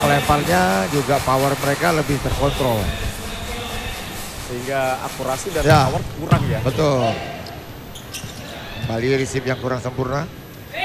Lemparnya juga power mereka lebih terkontrol. Sehingga akurasi dan Ya. power kurang ya. Betul. Kembali receive yang kurang sempurna.